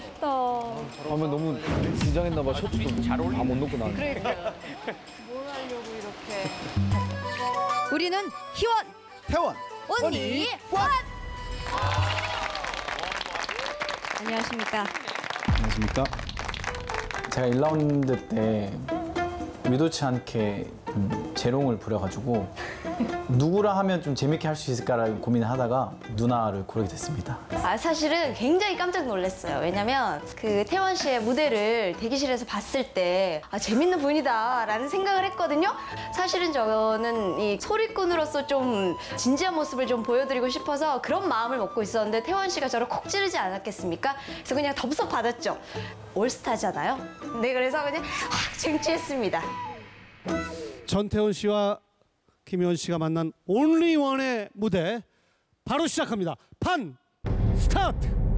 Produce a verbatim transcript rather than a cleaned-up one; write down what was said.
멋있다. 하면 너무 긴장했나 봐. 셔츠도 다 못 넣고 나왔네. 그러니까 뭘 하려고 이렇게. 우리는 희원 태원 언니 원. 안녕하십니까. 안녕하십니까. 제가 일 라운드 때 의도치 않게 좀 재롱을 부려가지고 누구라 하면 좀 재밌게 할 수 있을까라는 고민을 하다가 누나를 고르게 됐습니다. 아, 사실은 굉장히 깜짝 놀랐어요. 왜냐면 그 태원 씨의 무대를 대기실에서 봤을 때 아, 재밌는 분이다라는 생각을 했거든요. 사실은 저는 이 소리꾼으로서 좀 진지한 모습을 좀 보여드리고 싶어서 그런 마음을 먹고 있었는데 태원 씨가 저를 콕 찌르지 않았겠습니까? 그래서 그냥 덥석 받았죠. 올스타잖아요. 네, 그래서 그냥 확 쟁취했습니다. 전태원 씨와 김희원 씨가 만난 온리원의 무대 바로 시작합니다. 판 스타트!